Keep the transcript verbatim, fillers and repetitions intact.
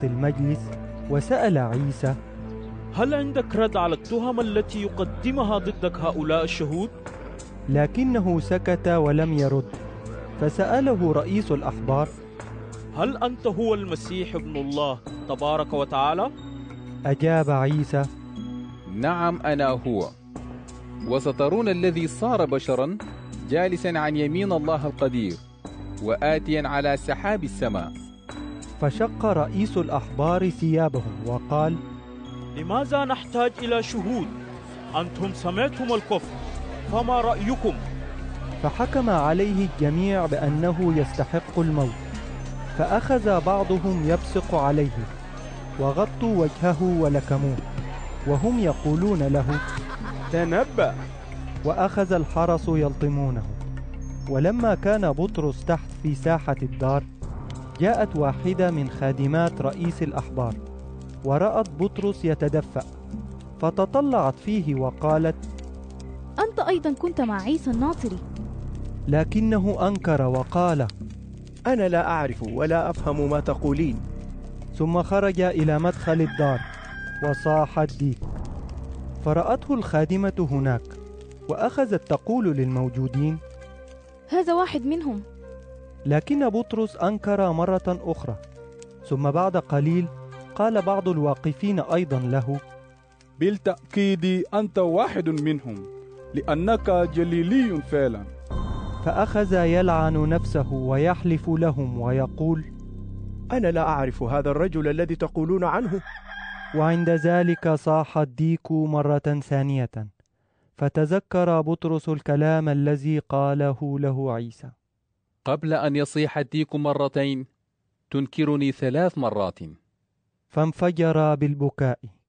وسط المجلس وسأل عيسى: هل عندك رد على التهم التي يقدمها ضدك هؤلاء الشهود؟ لكنه سكت ولم يرد. فسأله رئيس الأحبار: هل أنت هو المسيح ابن الله تبارك وتعالى؟ أجاب عيسى: نعم أنا هو، وسترون الذي صار بشرا جالسا عن يمين الله القدير وآتيا على سحاب السماء. فشق رئيس الأحبار ثيابهم وقال: لماذا نحتاج إلى شهود؟ أنتم سمعتم الكفر، فما رأيكم؟ فحكم عليه الجميع بأنه يستحق الموت. فأخذ بعضهم يبصق عليه وغطوا وجهه ولكموه وهم يقولون له: تنبأ. وأخذ الحرس يلطمونه. ولما كان بطرس تحت في ساحة الدار، جاءت واحدة من خادمات رئيس الأحبار ورأت بطرس يتدفأ، فتطلعت فيه وقالت: أنت أيضا كنت مع عيسى الناصري. لكنه أنكر وقال: أنا لا أعرف ولا أفهم ما تقولين. ثم خرج إلى مدخل الدار وصاح الديك. فرأته الخادمة هناك وأخذت تقول للموجودين: هذا واحد منهم. لكن بطرس أنكر مرة أخرى. ثم بعد قليل قال بعض الواقفين أيضا له: بالتأكيد أنت واحد منهم، لأنك جليلي فعلا. فأخذ يلعن نفسه ويحلف لهم ويقول: أنا لا أعرف هذا الرجل الذي تقولون عنه. وعند ذلك صاح الديك مرة ثانية، فتذكر بطرس الكلام الذي قاله له عيسى: قبل أن يصيح الديك مرتين تنكرني ثلاث مرات. فانفجر بالبكاء.